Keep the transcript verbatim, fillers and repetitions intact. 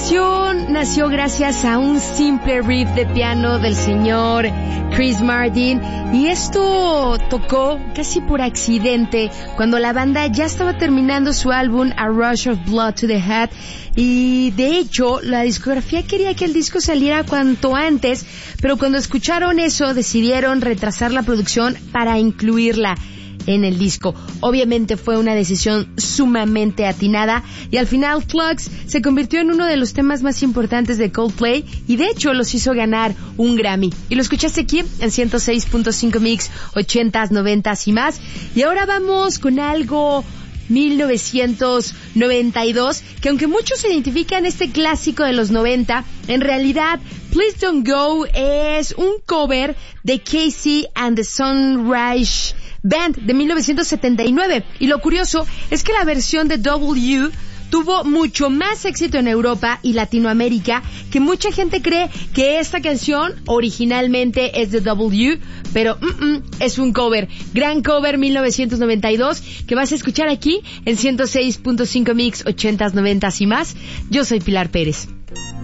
canción nació gracias a un simple riff de piano del señor Chris Martin, y esto tocó casi por accidente cuando la banda ya estaba terminando su álbum A Rush of Blood to the Head, y de hecho la discografía quería que el disco saliera cuanto antes, pero cuando escucharon eso decidieron retrasar la producción para incluirla en el disco. Obviamente fue una decisión sumamente atinada, y al final Plugs se convirtió en uno de los temas más importantes de Coldplay, y de hecho los hizo ganar un Grammy. Y lo escuchaste aquí en ciento seis punto cinco Mix, ochentas, noventas y más. Y ahora vamos con algo mil novecientos noventa y dos, que aunque muchos se identifican este clásico de los noventa, en realidad Please Don't Go es un cover de Casey and the Sunrise Band de mil novecientos setenta y nueve, y lo curioso es que la versión de W tuvo mucho más éxito en Europa y Latinoamérica, que mucha gente cree que esta canción originalmente es de W, pero mm, mm, es un cover. Gran cover mil novecientos noventa y dos que vas a escuchar aquí en ciento seis punto cinco Mix, ochentas, noventas y más. Yo soy Pilar Pérez.